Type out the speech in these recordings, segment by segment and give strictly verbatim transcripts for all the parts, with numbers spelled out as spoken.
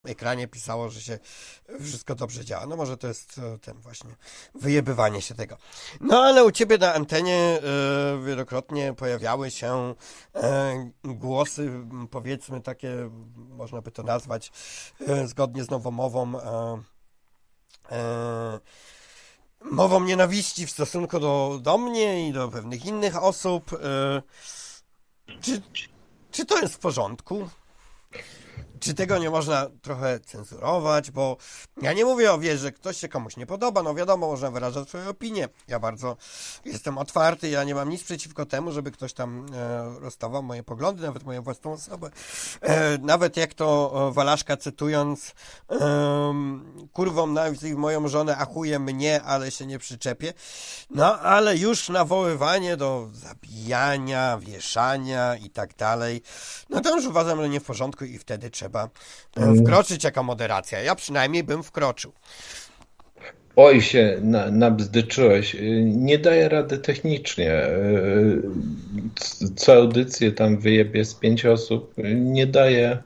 ekranie pisało, że się wszystko dobrze działa. No może to jest ten właśnie wyjebywanie się tego. No ale u ciebie na antenie e, wielokrotnie pojawiały się e, głosy, powiedzmy takie, można by to nazwać e, zgodnie z nowomową e, e, mową nienawiści w stosunku do, do mnie i do pewnych innych osób. E, czy, czy to jest w porządku? Czy tego nie można trochę cenzurować, bo ja nie mówię o wiesz, że ktoś się komuś nie podoba, no wiadomo, można wyrażać swoje opinie. Ja bardzo jestem otwarty, ja nie mam nic przeciwko temu, żeby ktoś tam e, rozstawał moje poglądy, nawet moją własną osobę. E, nawet jak to e, Walaszka cytując, e, kurwą nazwij moją żonę, a chujem mnie, ale się nie przyczepię. No, ale już nawoływanie do zabijania, wieszania i tak dalej, no to już uważam, że nie w porządku i wtedy trzeba wkroczyć jako moderacja. Ja przynajmniej bym wkroczył. Oj, się na, nabzdyczyłeś. Nie daję rady technicznie. Co audycję tam wyjebie z pięć osób. Nie daję,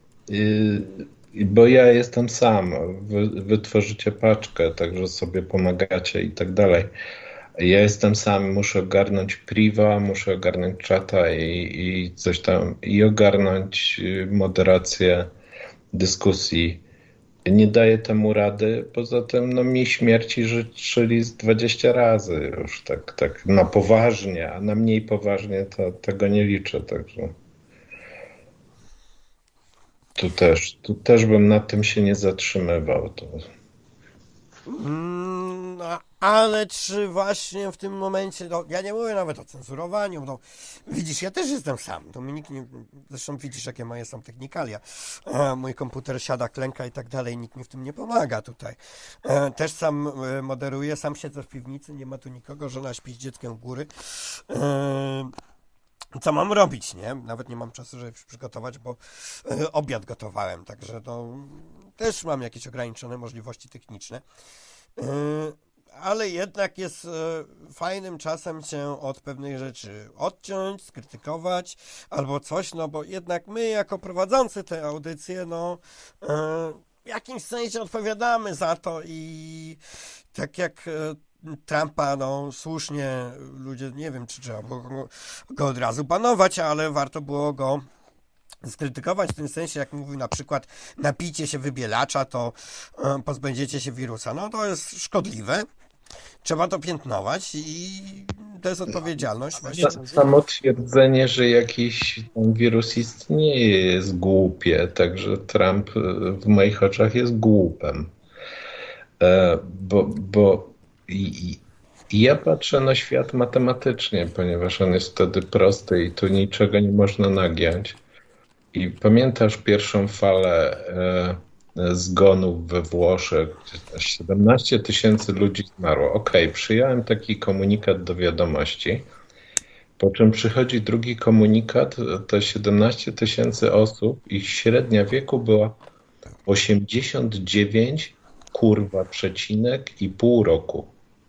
bo ja jestem sam. Wy, wy tworzycie paczkę, także sobie pomagacie i tak dalej. Ja jestem sam, muszę ogarnąć priwa, muszę ogarnąć czata i, i coś tam, i ogarnąć moderację dyskusji. Nie daję temu rady, poza tym no mi śmierci życzyli z dwadzieścia razy już, tak, tak na poważnie, a na mniej poważnie to tego nie liczę, także tu też, tu też bym nad tym się nie zatrzymywał. To... No, ale czy właśnie w tym momencie, no, ja nie mówię nawet o cenzurowaniu, no, widzisz, ja też jestem sam, to mi nikt nie, zresztą widzisz, jakie moje są technikalia, e, mój komputer siada, klęka i tak dalej, nikt mi w tym nie pomaga tutaj. E, też sam e, moderuję, sam siedzę w piwnicy, nie ma tu nikogo, żona śpi z dzieckiem u góry. E, Co mam robić, nie? Nawet nie mam czasu, żeby się przygotować, bo e, obiad gotowałem, także no, też mam jakieś ograniczone możliwości techniczne. E, ale jednak jest e, fajnym czasem się od pewnych rzeczy odciąć, skrytykować albo coś, no bo jednak my jako prowadzący tę audycję, no e, w jakimś sensie odpowiadamy za to i tak jak e, Trumpa, no słusznie ludzie, nie wiem, czy trzeba było go, go od razu banować, ale warto było go skrytykować w tym sensie, jak mówił na przykład napijcie się wybielacza, to e, pozbędziecie się wirusa. No to jest szkodliwe. Trzeba to piętnować i to jest odpowiedzialność. Właśnie. Samo twierdzenie, że jakiś tam wirus istnieje jest głupie, także Trump w moich oczach jest głupem. E, bo, bo i, i ja patrzę na świat matematycznie, ponieważ on jest wtedy prosty i tu niczego nie można nagiąć. I pamiętasz pierwszą falę e, zgonów we Włoszech? siedemnaście tysięcy ludzi zmarło. Okej, okay, przyjąłem taki komunikat do wiadomości, po czym przychodzi drugi komunikat, to siedemnaście tysięcy osób, ich średnia wieku była osiemdziesiąt dziewięć kurwa przecinek i pół roku.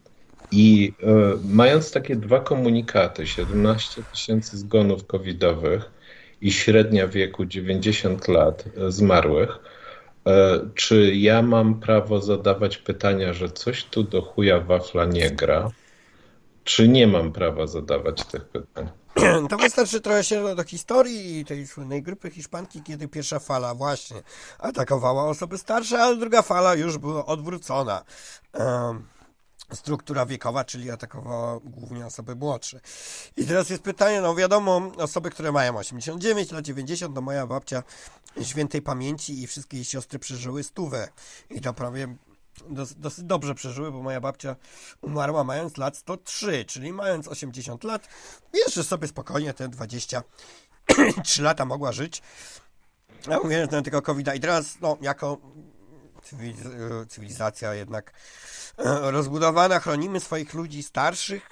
I e, mając takie dwa komunikaty, siedemnaście tysięcy zgonów covidowych i średnia wieku dziewięćdziesiąt lat zmarłych, e, czy ja mam prawo zadawać pytania, że coś tu do chuja wafla nie gra, czy nie mam prawa zadawać tych pytań? To wystarczy trochę się do historii tej słynnej grypy hiszpanki, kiedy pierwsza fala właśnie atakowała osoby starsze, ale druga fala już była odwrócona. Um, struktura wiekowa, czyli atakowała głównie osoby młodsze. I teraz jest pytanie, no wiadomo, osoby, które mają osiemdziesiąt dziewięć lat, dziewięćdziesiąt, no moja babcia świętej pamięci i wszystkie jej siostry przeżyły stówę. I to prawie dos, dosyć dobrze przeżyły, bo moja babcia umarła mając lat sto trzy, czyli mając osiemdziesiąt lat, jeszcze sobie spokojnie te dwadzieścia trzy lata mogła żyć. Ja mówię na tego kowida i teraz, no, jako cywilizacja jednak rozbudowana, chronimy swoich ludzi starszych.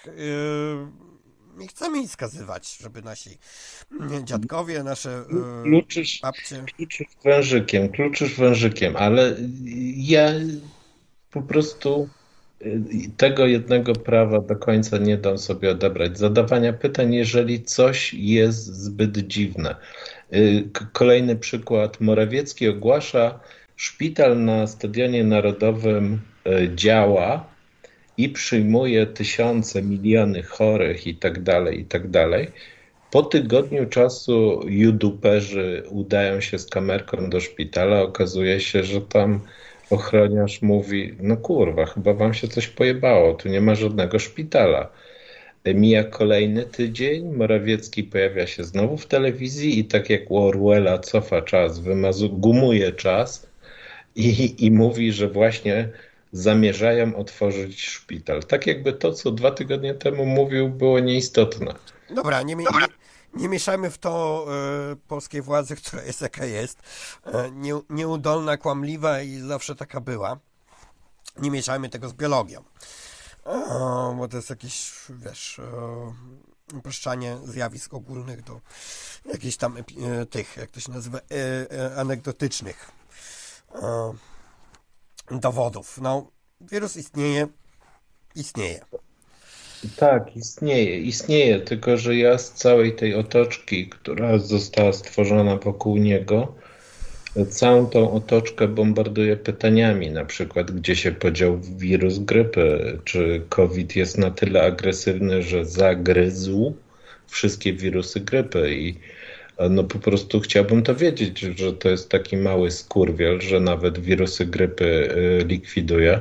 Nie chcemy ich skazywać, żeby nasi dziadkowie, nasze kluczysz, babcie... Kluczysz wężykiem, kluczysz wężykiem, ale ja po prostu tego jednego prawa do końca nie dam sobie odebrać. Zadawania pytań, jeżeli coś jest zbyt dziwne. Kolejny przykład. Morawiecki ogłasza, szpital na Stadionie Narodowym działa i przyjmuje tysiące, miliony chorych i tak dalej, i tak dalej. Po tygodniu czasu youtuberzy udają się z kamerką do szpitala, okazuje się, że tam ochroniarz mówi, no kurwa, chyba wam się coś pojebało, tu nie ma żadnego szpitala. Mija kolejny tydzień, Morawiecki pojawia się znowu w telewizji i tak jak u Orwella cofa czas, wymazu, gumuje czas i, i mówi, że właśnie zamierzają otworzyć szpital. Tak jakby to, co dwa tygodnie temu mówił, było nieistotne. Dobra, nie, nie, nie mieszajmy w to e, polskiej władzy, która jest jaka jest. E, nie, nieudolna, kłamliwa i zawsze taka była. Nie mieszajmy tego z biologią. E, bo to jest jakieś, wiesz, e, upraszczanie zjawisk ogólnych do jakichś tam e, tych, jak to się nazywa, e, e, anegdotycznych e, dowodów. No, wirus istnieje, istnieje. Tak, istnieje, istnieje, tylko że ja z całej tej otoczki, która została stworzona wokół niego, całą tą otoczkę bombarduję pytaniami, na przykład gdzie się podział wirus grypy, czy COVID jest na tyle agresywny, że zagryzł wszystkie wirusy grypy i no po prostu chciałbym to wiedzieć, że to jest taki mały skurwiel, że nawet wirusy grypy likwiduje.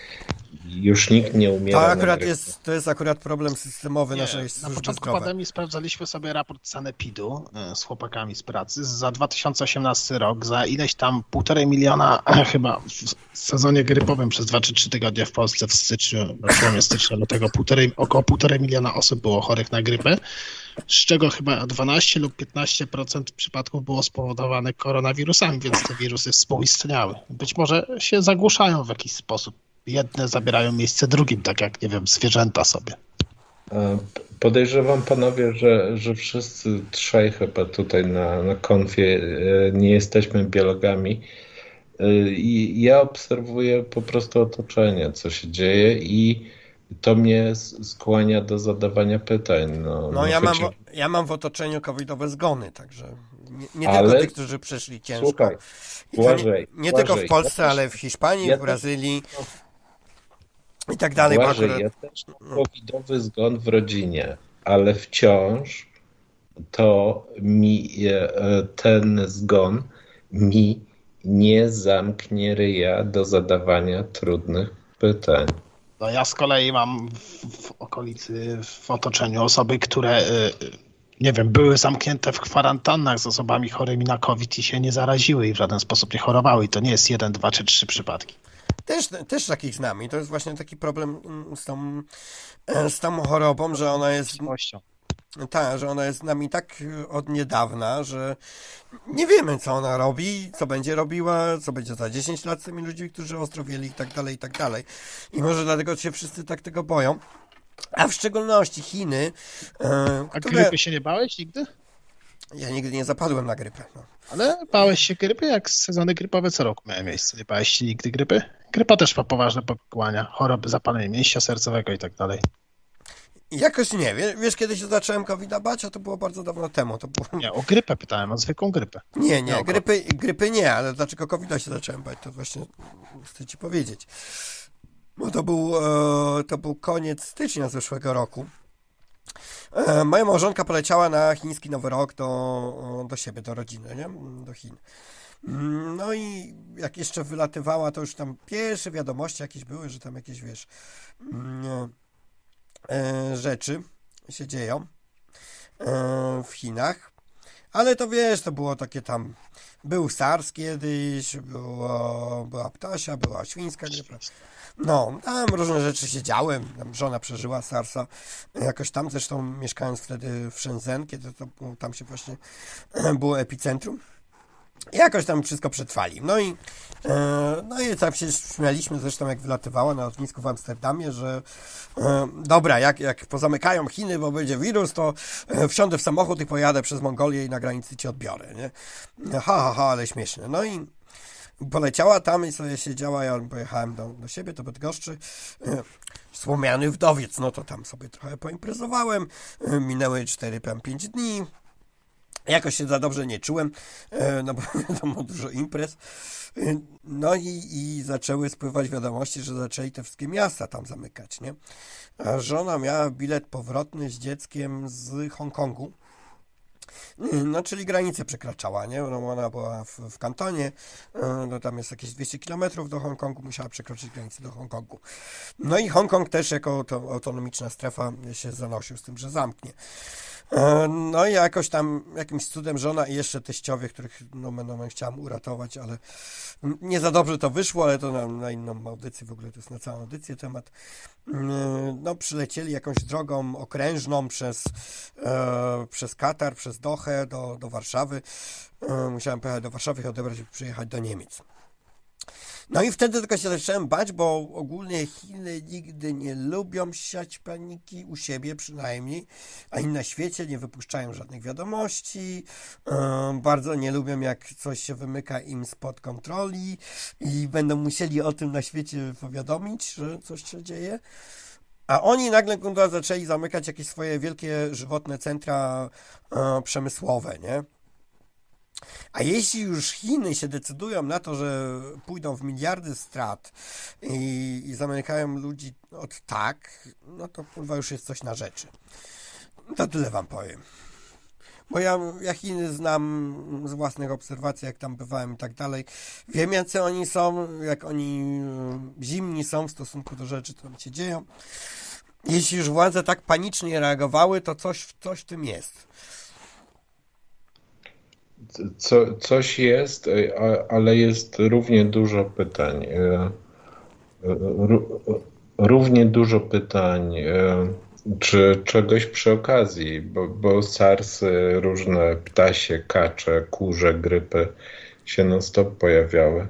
Już nikt nie umiera. To akurat jest, to jest akurat problem systemowy Nie, naszej na służby początku zdrowia. pandemii sprawdzaliśmy sobie raport Sanepidu y, z chłopakami z pracy za dwa tysiące osiemnasty rok, za ileś tam półtorej miliona chyba w sezonie grypowym przez dwa czy trzy tygodnie w Polsce w styczniu, na przełomie stycznia do tego półtorej, około półtorej miliona osób było chorych na grypę, z czego chyba dwanaście lub piętnaście procent przypadków było spowodowane koronawirusami, więc te wirusy współistniały. Być może się zagłuszają w jakiś sposób. Jedne zabierają miejsce drugim, tak jak, nie wiem, zwierzęta sobie. Podejrzewam, panowie, że, że wszyscy trzej chyba tutaj na, na konfie nie jesteśmy biologami. I ja obserwuję po prostu otoczenie, co się dzieje i to mnie skłania do zadawania pytań. No, No ja, choć... mam, ja mam w otoczeniu covidowe zgony, także nie, nie ale... tylko tych, którzy przeszli ciężko. Słuchaj, I Błażej, nie nie Błażej, tylko w Polsce, ja ale w Hiszpanii, ja w Brazylii i tak dalej. Błażej, akurat... ja też mam covidowy zgon w rodzinie, ale wciąż to mi ten zgon mi nie zamknie ryja do zadawania trudnych pytań. No ja z kolei mam w, w okolicy, w otoczeniu osoby, które, nie wiem, były zamknięte w kwarantannach z osobami chorymi na COVID i się nie zaraziły i w żaden sposób nie chorowały. I to nie jest jeden, dwa czy trzy przypadki. Też, też takich znam i to jest właśnie taki problem z tą, z tą chorobą, że ona jest... Tak, że ona jest z nami tak od niedawna, że nie wiemy, co ona robi, co będzie robiła, co będzie za dziesięć lat z tymi ludźmi, którzy ozdrowieli i tak dalej, i tak dalej. I może dlatego się wszyscy tak tego boją. A w szczególności Chiny, e, A które... grypy się nie bałeś nigdy? Ja nigdy nie zapadłem na grypę. No. Ale bałeś się grypy, jak sezony grypowe co roku miały miejsce. Nie bałeś się nigdy grypy? Grypa też ma poważne powikłania, choroby, zapalenie mięśnia sercowego i tak dalej. Jakoś nie, wiesz, wiesz kiedy się zacząłem kowida bać, a to było bardzo dawno temu. To było... Nie, o grypę pytałem, o zwykłą grypę. Nie, nie, nie grypy, grypy nie, ale dlaczego kowida się zacząłem bać, to właśnie chcę ci powiedzieć. Bo to był, e, to był koniec stycznia zeszłego roku. E, moja małżonka poleciała na chiński Nowy Rok do, do siebie, do rodziny, nie? Do Chin. No i jak jeszcze wylatywała, to już tam pierwsze wiadomości jakieś były, że tam jakieś, wiesz, e, rzeczy się dzieją e, w Chinach. Ale to wiesz, to było takie tam, był SARS kiedyś, było, była ptasia, była świńska grypa. No, tam różne rzeczy się działy, tam żona przeżyła SARS-a, jakoś tam, zresztą mieszkając wtedy w Shenzhen, kiedy to tam się właśnie było epicentrum. I jakoś tam wszystko przetrwali. No i, e, no i tam się śmialiśmy, zresztą jak wylatywała na lotnisku w Amsterdamie, że e, dobra, jak, jak pozamykają Chiny, bo będzie wirus, to e, wsiądę w samochód i pojadę przez Mongolię i na granicy cię odbiorę, nie? Ha, ha, ha, ale śmieszne. No i poleciała tam i sobie siedziała, ja pojechałem do, do siebie, do Bydgoszczy, e, wspomniany wdowiec, no to tam sobie trochę poimprezowałem, e, minęły cztery pięć dni, Jakoś się za dobrze nie czułem, no bo wiadomo, dużo imprez. No i, i zaczęły spływać wiadomości, że zaczęli te wszystkie miasta tam zamykać, nie? A żona miała bilet powrotny z dzieckiem z Hongkongu. No, czyli granicę przekraczała, nie? No, ona była w, w kantonie, no, tam jest jakieś dwieście kilometrów do Hongkongu, musiała przekroczyć granicę do Hongkongu. No i Hongkong też jako to autonomiczna strefa się zanosił z tym, że zamknie. No i jakoś tam jakimś cudem żona i jeszcze teściowie, których no, no, chciałam uratować, ale nie za dobrze to wyszło, ale to na, na inną audycję, w ogóle to jest na całą audycję temat. No przylecieli jakąś drogą okrężną przez, e, przez Katar, przez Dohę do, do Warszawy. E, musiałem pojechać do Warszawy i odebrać i przyjechać do Niemiec. No i wtedy tylko się zacząłem bać, bo ogólnie Chiny nigdy nie lubią siać paniki, u siebie przynajmniej, ani na świecie nie wypuszczają żadnych wiadomości, yy, bardzo nie lubią, jak coś się wymyka im spod kontroli i będą musieli o tym na świecie powiadomić, że coś się dzieje. A oni nagle kurwa, zaczęli zamykać jakieś swoje wielkie, żywotne centra yy, przemysłowe, nie? A jeśli już Chiny się decydują na to, że pójdą w miliardy strat i, i zamykają ludzi od tak, no to kurwa już jest coś na rzeczy. To tyle wam powiem. Bo ja, ja Chiny znam z własnych obserwacji, jak tam bywałem i tak dalej. Wiem, jacy oni są, jak oni zimni są w stosunku do rzeczy, które tam się dzieją. Jeśli już władze tak panicznie reagowały, to coś, coś w tym jest. Co, coś jest, ale jest równie dużo pytań. Równie dużo pytań, czy czegoś przy okazji, bo, bo SARS-y, różne ptasie, kacze, kurze, grypy się non stop pojawiały.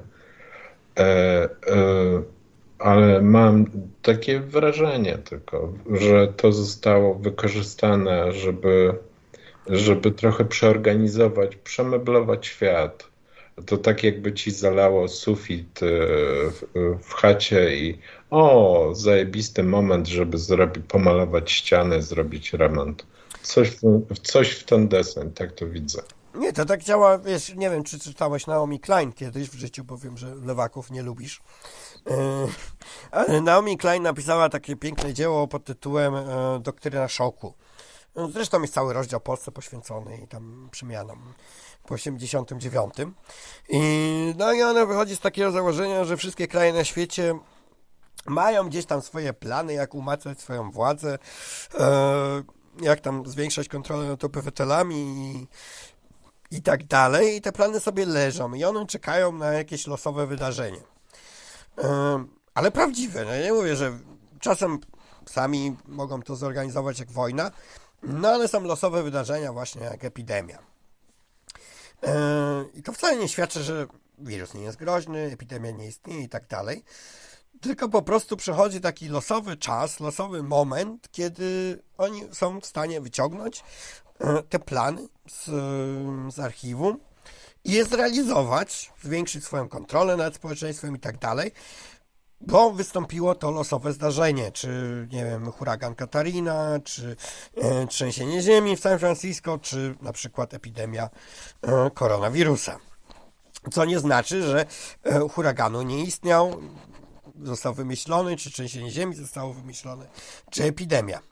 Ale mam takie wrażenie tylko, że to zostało wykorzystane, żeby żeby trochę przeorganizować, przemeblować świat. To tak jakby ci zalało sufit w, w chacie i o, zajebisty moment, żeby zrobić, pomalować ściany, zrobić remont. Coś w, coś w ten deseń, tak to widzę. Nie, to tak działa, wiesz, nie wiem, czy czytałeś Naomi Klein kiedyś w życiu, bo wiem, że lewaków nie lubisz. Yy, ale Naomi Klein napisała takie piękne dzieło pod tytułem yy, Doktryna szoku. Zresztą jest cały rozdział Polsce poświęcony i tam przemianom po osiemdziesiątym dziewiątym. I, no i ona wychodzi z takiego założenia, że wszystkie kraje na świecie mają gdzieś tam swoje plany, jak umacniać swoją władzę, e, jak tam zwiększać kontrolę nad obywatelami i, i tak dalej. I te plany sobie leżą i one czekają na jakieś losowe wydarzenie. E, ale prawdziwe. No ja nie mówię, że czasem sami mogą to zorganizować jak wojna, no ale są losowe wydarzenia właśnie jak epidemia. Yy, I to wcale nie świadczy, że wirus nie jest groźny, epidemia nie istnieje i tak dalej. Tylko po prostu przychodzi taki losowy czas, losowy moment, kiedy oni są w stanie wyciągnąć yy, te plany z, yy, z archiwum i je zrealizować, zwiększyć swoją kontrolę nad społeczeństwem i tak dalej. Bo wystąpiło to losowe zdarzenie, czy, nie wiem, huragan Katarina, czy e, trzęsienie ziemi w San Francisco, czy na przykład epidemia e, koronawirusa. Co nie znaczy, że e, huraganu nie istniał, został wymyślony, czy trzęsienie ziemi zostało wymyślone, czy epidemia.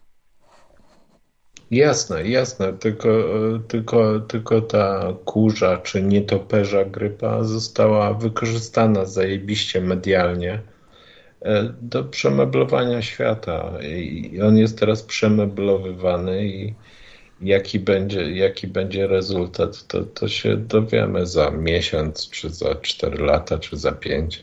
Jasne, jasne, tylko, tylko, tylko ta kurza, czy nietoperza grypa została wykorzystana zajebiście medialnie do przemeblowania świata i on jest teraz przemeblowywany i jaki będzie, jaki będzie rezultat, to, to się dowiemy za miesiąc, czy za cztery lata, czy za pięć.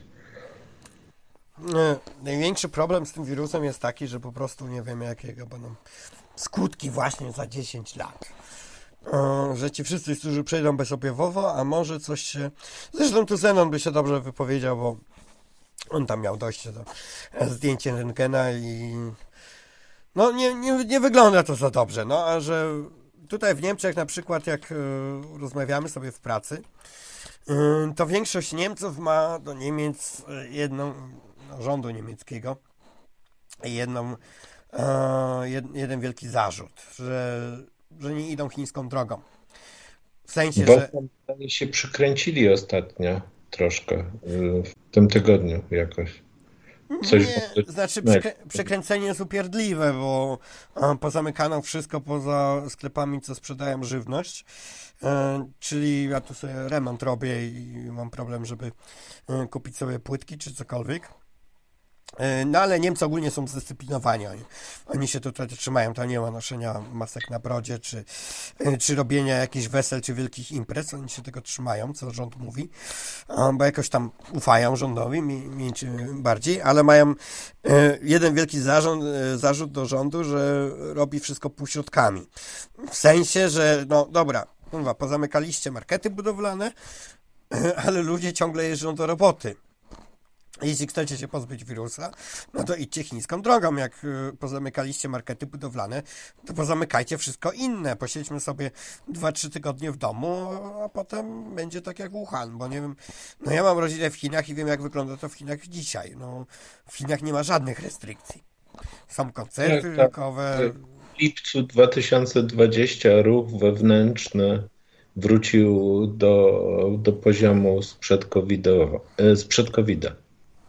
Największy problem z tym wirusem jest taki, że po prostu nie wiemy, jakiego będą skutki właśnie za dziesięć lat. Że ci wszyscy, którzy przejdą bezobjawowo, a może coś się... Zresztą tu Zenon by się dobrze wypowiedział, bo on tam miał dojście do zdjęcia rentgena i no nie, nie, nie wygląda to za dobrze, no a że tutaj w Niemczech na przykład jak y, rozmawiamy sobie w pracy, y, to większość Niemców ma do Niemiec jedną, no, rządu niemieckiego jedną, y, jed, jeden wielki zarzut, że, że nie idą chińską drogą. W sensie, Bo że... oni się przykręcili ostatnio troszkę, y, w tym tygodniu jakoś. Coś Nie, bardzo znaczy dziwnego. przykrę- przekręcenie jest upierdliwe, bo e, pozamykano wszystko poza sklepami, co sprzedają żywność. E, czyli ja tu sobie remont robię i mam problem, żeby e, kupić sobie płytki czy cokolwiek. E, No ale Niemcy ogólnie są zdyscyplinowani. Oni, oni się tutaj trzymają. To nie ma noszenia masek na brodzie, czy, e, czy robienia jakichś wesel, czy wielkich imprez. Oni się tego trzymają, co rząd mówi, e, bo jakoś tam ufają rządowi, mniej, mniej czy bardziej, ale mają e, jeden wielki zarzut, e, zarzut do rządu, że robi wszystko półśrodkami. W sensie, że no dobra, kurwa, pozamykaliście markety budowlane, ale ludzie ciągle jeżdżą do roboty. Jeśli chcecie się pozbyć wirusa, no to idźcie chińską drogą. Jak y, pozamykaliście markety budowlane, to pozamykajcie wszystko inne. Posiedźmy sobie dwa trzy tygodnie w domu, a potem będzie tak jak Wuhan, bo nie wiem, no ja mam rodzinę w Chinach i wiem, jak wygląda to w Chinach dzisiaj. No, w Chinach nie ma żadnych restrykcji. Są koncerty Tak, tak. rockowe. W lipcu dwa tysiące dwudziestego ruch wewnętrzny wrócił do, do poziomu sprzed covidowo- e, sprzed kowida.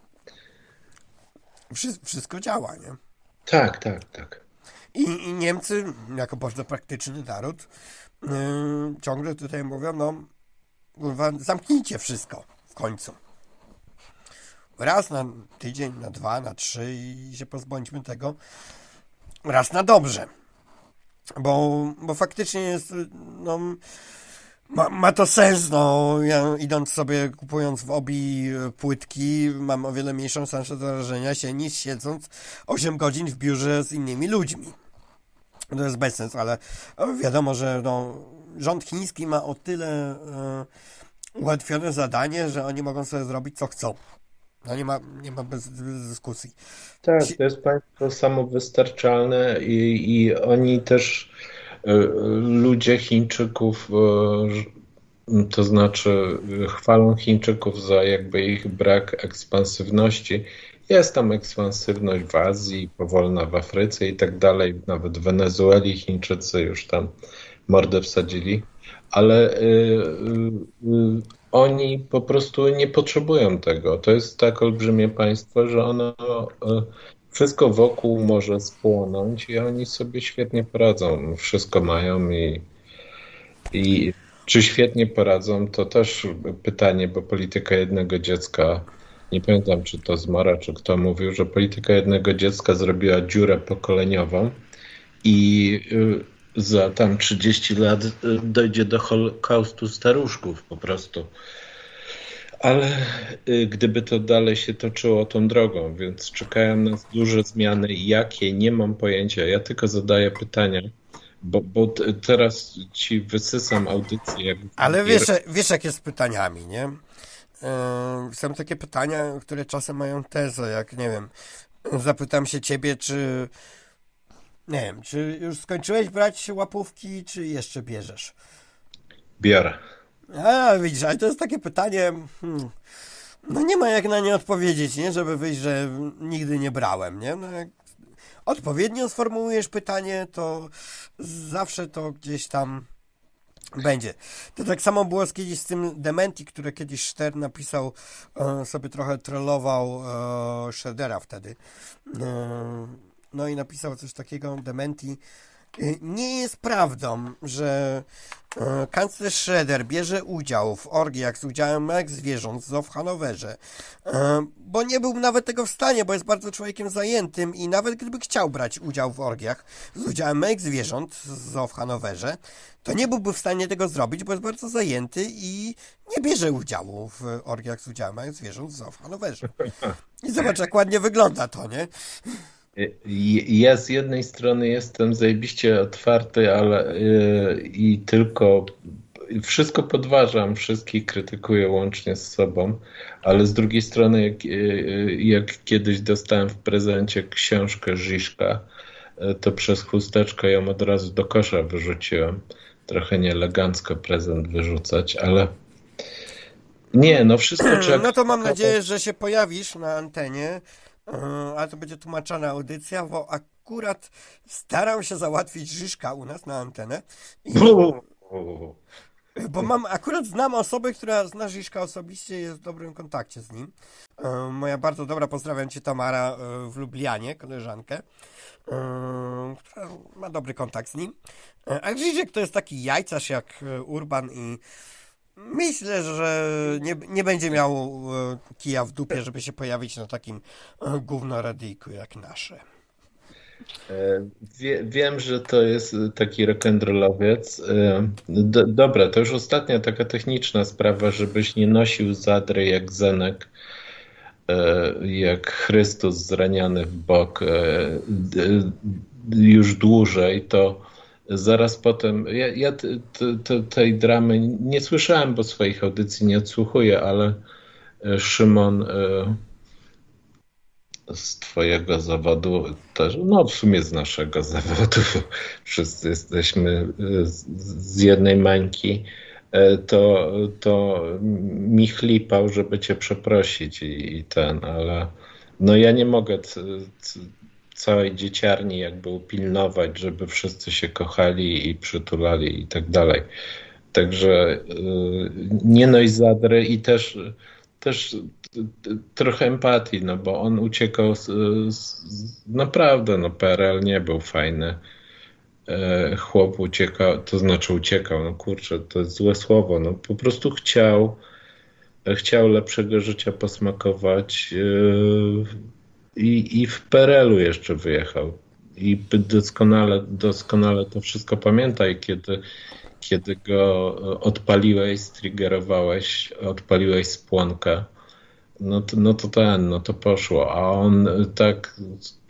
Wszy- Wszystko działa, nie? Tak, tak, tak. I, I Niemcy, jako bardzo praktyczny naród, yy, ciągle tutaj mówią, no, kurwa, zamknijcie wszystko w końcu. Raz na tydzień, na dwa, na trzy i się pozbądźmy tego. Raz na dobrze. Bo, bo faktycznie jest, no, ma, ma to sens, no, ja idąc sobie, kupując w Obi płytki, mam o wiele mniejszą szansę zarażenia się niż siedząc osiem godzin w biurze z innymi ludźmi. To jest bez sensu, ale wiadomo, że no, rząd chiński ma o tyle e, ułatwione zadanie, że oni mogą sobie zrobić co chcą. No nie ma, nie ma bez, bez dyskusji. Tak, Ci- to jest państwo samowystarczalne i, i oni też, y, y, ludzie Chińczyków, y, to znaczy y, chwalą Chińczyków za jakby ich brak ekspansywności. Jest tam ekspansywność w Azji, powolna w Afryce i tak dalej. Nawet w Wenezueli Chińczycy już tam mordę wsadzili, ale y, y, y, oni po prostu nie potrzebują tego. To jest tak olbrzymie państwo, że ono y, wszystko wokół może spłonąć i oni sobie świetnie poradzą. Wszystko mają i, i czy świetnie poradzą, to też pytanie, bo polityka jednego dziecka, nie pamiętam czy to Zmora, czy kto mówił, że polityka jednego dziecka zrobiła dziurę pokoleniową i y, za tam trzydzieści lat y, dojdzie do holokaustu staruszków po prostu. Ale y, gdyby to dalej się toczyło tą drogą, więc czekają nas duże zmiany. Jakie? Nie mam pojęcia. Ja tylko zadaję pytania, bo, bo t- teraz ci wysysam audycję. Jak Ale wiesz, wiesz, jak jest z pytaniami, nie? Yy, są takie pytania, które czasem mają tezę, jak nie wiem, zapytam się ciebie, czy nie wiem, czy już skończyłeś brać łapówki, czy jeszcze bierzesz? biorę. A, widzisz, ale to jest takie pytanie, hmm, no nie ma jak na nie odpowiedzieć, nie? Żeby wyjść, że nigdy nie brałem, nie? No jak odpowiednio sformułujesz pytanie, to zawsze to gdzieś tam będzie. To tak samo było z kiedyś z tym Dementi, które kiedyś Stern napisał, e, sobie trochę trollował e, Schroedera wtedy. E, no i napisał coś takiego, Dementi. e, Nie jest prawdą, że e, kanclerz Schroeder bierze udział w orgiach z udziałem małych zwierząt z zoo w Hanowerze, e, bo nie był nawet tego w stanie, bo jest bardzo człowiekiem zajętym i nawet gdyby chciał brać udział w orgiach z udziałem małych zwierząt z zoo w Hanowerze, to nie byłby w stanie tego zrobić, bo jest bardzo zajęty i nie bierze udziału w orgiach z udziałem małych zwierząt z zoo w Hanowerze. I zobacz, jak ładnie wygląda to, nie? I- Ja z jednej strony jestem zajebiście otwarty, ale y, i tylko wszystko podważam, wszystkich krytykuję łącznie z sobą, ale z drugiej strony jak, y, jak kiedyś dostałem w prezencie książkę Žižka, y, to przez chusteczkę ją od razu do kosza wyrzuciłem. Trochę nieelegancko prezent wyrzucać, ale nie, no wszystko trzeba... No to mam nadzieję, że się pojawisz na antenie, yy, ale to będzie tłumaczona audycja, bo akurat staram się załatwić Žižka u nas na antenę. I, Bo mam, akurat znam osobę, która zna Žižka osobiście, jest w dobrym kontakcie z nim. E, moja bardzo dobra, pozdrawiam cię, Tamara, e, w Lublianie, koleżankę, e, która ma dobry kontakt z nim. E, a Žižek to jest taki jajcarz jak Urban i myślę, że nie, nie będzie miał e, kija w dupie, żeby się pojawić na takim e, gównoradyjku jak nasze. Wie, wiem, że to jest taki rock'n'rollowiec. Do, dobra, to już ostatnia taka techniczna sprawa, żebyś nie nosił zadry jak Zenek, jak Chrystus zraniany w bok już dłużej, to zaraz potem, ja, ja t, t, tej dramy nie słyszałem, bo swoich audycji nie odsłuchuję, ale Szymon z twojego zawodu też, no w sumie z naszego zawodu, wszyscy jesteśmy z jednej mańki, to, to mi chlipał, żeby cię przeprosić i, i ten, ale no ja nie mogę c, c, całej dzieciarni jakby upilnować, żeby wszyscy się kochali i przytulali i tak dalej. Także nie noś zadry i też też trochę empatii, no bo on uciekał z, z, naprawdę, no P R L nie był fajny. Chłop uciekał, to znaczy uciekał, no kurczę, to jest złe słowo, no po prostu chciał chciał lepszego życia posmakować i, i w P R L-u jeszcze wyjechał. I doskonale, doskonale to wszystko pamięta i kiedy kiedy go odpaliłeś, striggerowałeś, odpaliłeś spłonkę, no to, no to ten, no to poszło, a on tak,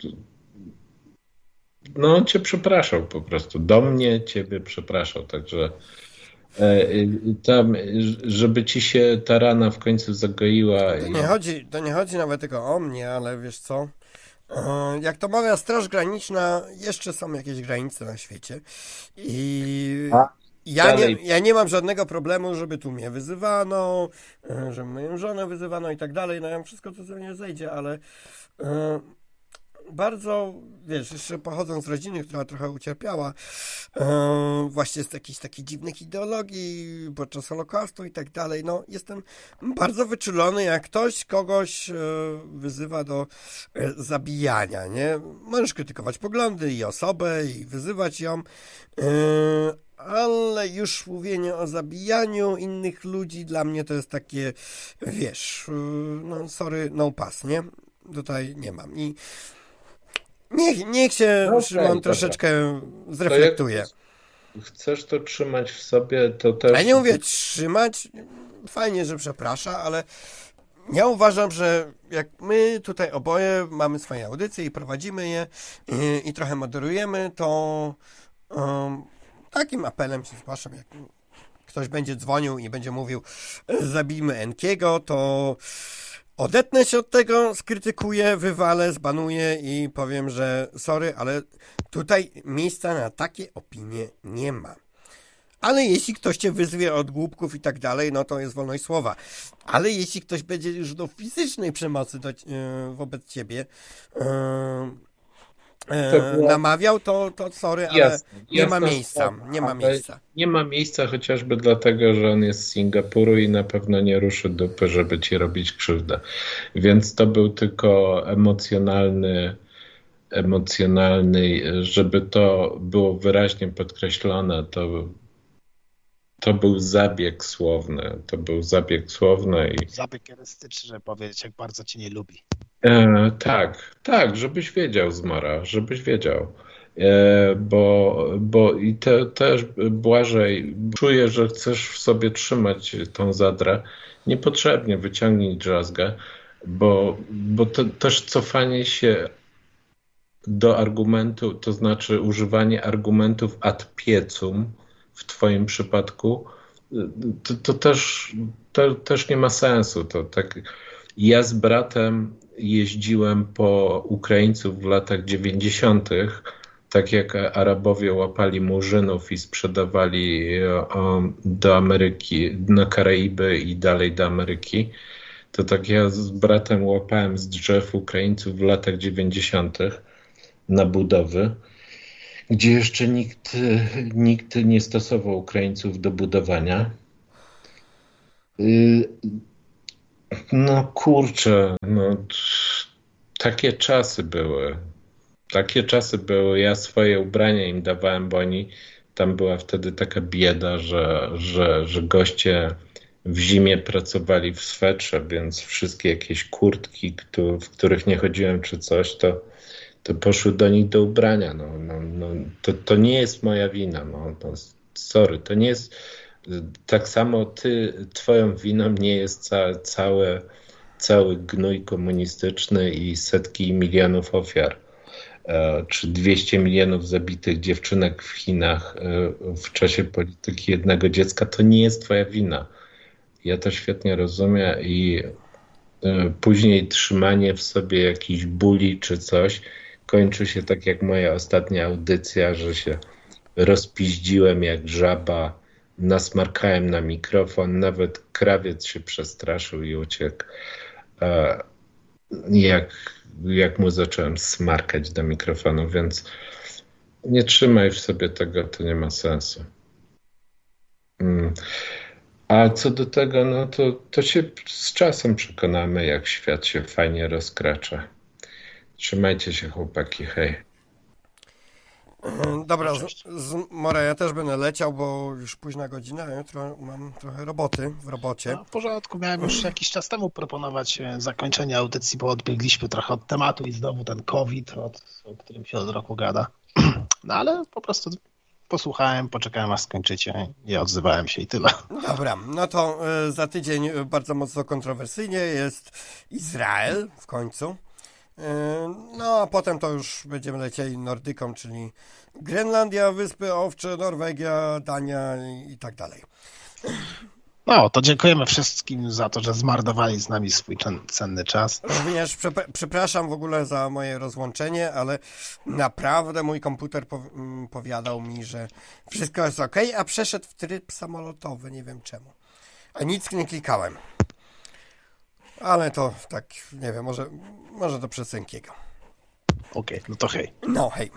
no on cię przepraszał po prostu, do mnie ciebie przepraszał, także tam, żeby ci się ta rana w końcu zagoiła. To nie chodzi, to nie chodzi nawet tylko o mnie, ale wiesz co, jak to mawia Straż Graniczna, jeszcze są jakieś granice na świecie i... A? Ja nie, ja nie mam żadnego problemu, żeby tu mnie wyzywano, żeby moją żonę wyzywano i tak dalej. No ja wszystko to ze mnie zejdzie, ale e, bardzo, wiesz, jeszcze pochodząc z rodziny, która trochę ucierpiała e, właśnie z jakichś takich dziwnych ideologii podczas Holokaustu i tak dalej, no jestem bardzo wyczulony, jak ktoś kogoś e, wyzywa do e, zabijania, nie? Możesz krytykować poglądy i osobę i wyzywać ją, e, ale już mówienie o zabijaniu innych ludzi dla mnie to jest takie, wiesz, no sorry, no pass, nie? Tutaj nie mam. I niech, niech się no, Szymon okay, troszeczkę dobra. zreflektuje. To chcesz to trzymać w sobie, to też... Ja nie mówię trzymać, fajnie, że przeprasza, ale ja uważam, że jak my tutaj oboje mamy swoje audycje i prowadzimy je i, i trochę moderujemy, to... Um, takim apelem się zgłaszam, jak ktoś będzie dzwonił i będzie mówił zabijmy Enkiego, to odetnę się od tego, skrytykuję, wywalę, zbanuję i powiem, że sorry, ale tutaj miejsca na takie opinie nie ma. Ale jeśli ktoś cię wyzwie od głupków i tak dalej, no to jest wolność słowa. Ale jeśli ktoś będzie już do fizycznej przemocy do, yy, wobec ciebie yy, To było... namawiał, to, to sorry, ale jasne, nie jasne, ma miejsca. Nie ma miejsca. Nie ma miejsca chociażby dlatego, że on jest z Singapuru i na pewno nie ruszy dupy, żeby ci robić krzywdę. Więc to był tylko emocjonalny, emocjonalny, żeby to było wyraźnie podkreślone, to To był zabieg słowny. To był zabieg słowny. I... Zabieg erystyczny, żeby powiedzieć, jak bardzo cię nie lubi. E, tak, tak, żebyś wiedział, Zmara, żebyś wiedział. E, bo, bo i te, też, Błażej, czuję, że chcesz w sobie trzymać tą zadrę. Niepotrzebnie wyciągnij drzazgę, bo, bo to też cofanie się do argumentu, to znaczy używanie argumentów ad piecum, w twoim przypadku, to, to, też, to też nie ma sensu. To tak, ja z bratem jeździłem po Ukraińców w latach dziewięćdziesiątych, tak jak Arabowie łapali Murzynów i sprzedawali do Ameryki, na Karaiby i dalej do Ameryki, to tak ja z bratem łapałem z drzew Ukraińców w latach dziewięćdziesiątych na budowy. gdzie jeszcze nikt, nikt nie stosował Ukraińców do budowania. No kurczę, no takie czasy były. Takie czasy były. Ja swoje ubrania im dawałem, bo oni, tam była wtedy taka bieda, że, że, że goście w zimie pracowali w swetrze, więc wszystkie jakieś kurtki, w których nie chodziłem czy coś, to, to poszły do nich do ubrania. No, no, no, to, to nie jest moja wina. No, no, sorry, to nie jest... Tak samo ty, twoją winą nie jest ca, całe, cały gnój komunistyczny i setki milionów ofiar, e, czy dwieście milionów zabitych dziewczynek w Chinach e, w czasie polityki jednego dziecka. To nie jest twoja wina. Ja to świetnie rozumiem i e, później trzymanie w sobie jakichś bóli czy coś kończy się tak jak moja ostatnia audycja, że się rozpiździłem jak żaba, nasmarkałem na mikrofon, nawet krawiec się przestraszył i uciekł. Jak, jak mu zacząłem smarkać do mikrofonu, więc nie trzymaj w sobie tego, to nie ma sensu. A co do tego, no to, to się z czasem przekonamy, jak świat się fajnie rozkracza. Trzymajcie się, chłopaki, hej. Dobra, z, z More ja też będę leciał, bo już późna godzina, jutro mam trochę roboty w robocie. No, w porządku, miałem już jakiś czas temu proponować zakończenie audycji, bo odbiegliśmy trochę od tematu i znowu ten COVID, od, o którym się od roku gada. No ale po prostu posłuchałem, poczekałem aż skończycie i odzywałem się i tyle. Dobra, no to y, za tydzień bardzo mocno kontrowersyjnie jest Izrael w końcu. No, a potem to już będziemy lecieli Nordyką, czyli Grenlandia, Wyspy Owcze, Norwegia, Dania i, i tak dalej. No, to dziękujemy wszystkim za to, że zmarnowali z nami swój cenny czas. Również przepraszam w ogóle za moje rozłączenie, ale naprawdę mój komputer powiadał mi, że wszystko jest ok, a przeszedł w tryb samolotowy, nie wiem czemu. A nic nie klikałem. Ale to tak, nie wiem, może, może do Przesenkiego. Okej, okay, no to hej. No, hej.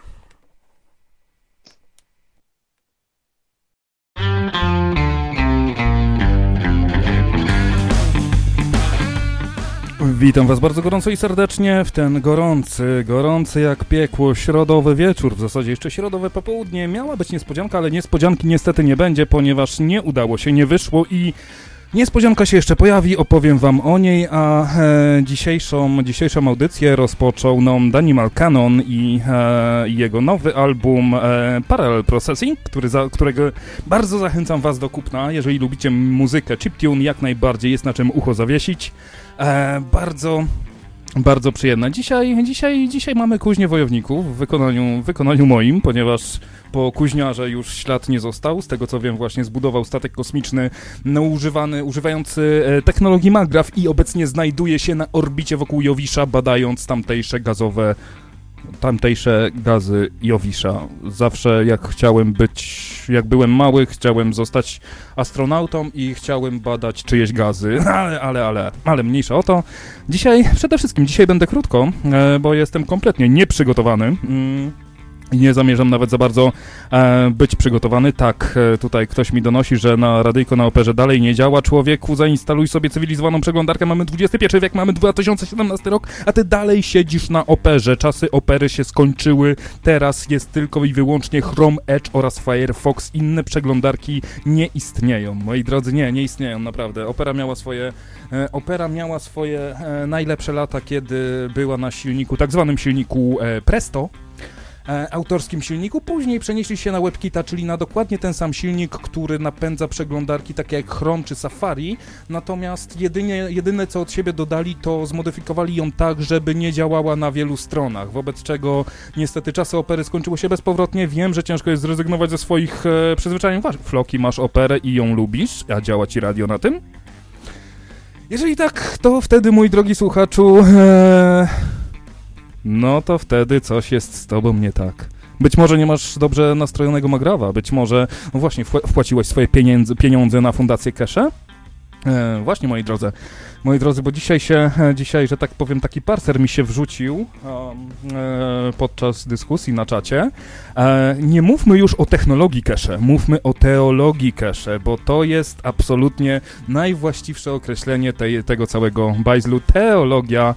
Witam Was bardzo gorąco i serdecznie w ten gorący, gorący jak piekło, środowy wieczór, w zasadzie jeszcze środowe popołudnie. Miała być niespodzianka, ale niespodzianki niestety nie będzie, ponieważ nie udało się, nie wyszło i niespodzianka się jeszcze pojawi, opowiem Wam o niej, a e, dzisiejszą, dzisiejszą audycję rozpoczął nam Danimal Cannon i e, jego nowy album e, Parallel Processing, który za, którego bardzo zachęcam Was do kupna, jeżeli lubicie muzykę chiptune, jak najbardziej jest na czym ucho zawiesić. E, bardzo... Bardzo przyjemne. Dzisiaj, dzisiaj, dzisiaj mamy kuźnię wojowników w wykonaniu, w wykonaniu moim, ponieważ po kuźniarze już ślad nie został. Z tego co wiem, właśnie zbudował statek kosmiczny no, używany, używający technologii Maggraf i obecnie znajduje się na orbicie wokół Jowisza, badając tamtejsze gazowe, tamtejsze gazy Jowisza. Zawsze jak chciałem być, jak byłem mały, chciałem zostać astronautą i chciałem badać czyjeś gazy, ale, ale, ale, ale mniejsza o to. Dzisiaj, przede wszystkim dzisiaj będę krótko, bo jestem kompletnie nieprzygotowany. I nie zamierzam nawet za bardzo e, być przygotowany. Tak, e, tutaj ktoś mi donosi, że na radyjko na Operze dalej nie działa. Człowieku, zainstaluj sobie cywilizowaną przeglądarkę. Mamy dwudziesty pierwszy wiek, mamy dwa tysiące siedemnasty rok, a ty dalej siedzisz na Operze. Czasy Opery się skończyły. Teraz jest tylko i wyłącznie Chrome, Edge oraz Firefox. Inne przeglądarki nie istnieją. Moi drodzy, nie, nie istnieją, naprawdę. Opera miała swoje, e, Opera miała swoje e, najlepsze lata, kiedy była na silniku, tak zwanym silniku e, Presto. E, autorskim silniku, później przenieśli się na WebKita, czyli na dokładnie ten sam silnik, który napędza przeglądarki takie jak Chrome czy Safari, natomiast jedynie, jedyne co od siebie dodali, to zmodyfikowali ją tak, żeby nie działała na wielu stronach, wobec czego niestety czasy Opery skończyły się bezpowrotnie. Wiem, że ciężko jest zrezygnować ze swoich e, przyzwyczajeń. Floki, masz Operę i ją lubisz, a działa ci radio na tym? Jeżeli tak, to wtedy, mój drogi słuchaczu, e, no to wtedy coś jest z tobą nie tak. Być może nie masz dobrze nastrojonego Maggrafa, być może, no właśnie, wpłaciłeś swoje pieniądze, pieniądze na fundację Kesze? E, właśnie, moi drodzy, moi drodzy, bo dzisiaj się, dzisiaj, że tak powiem, taki parser mi się wrzucił e, podczas dyskusji na czacie. E, nie mówmy już o technologii cache, mówmy o teologii cache, bo to jest absolutnie najwłaściwsze określenie tej, tego całego bajzlu. Teologia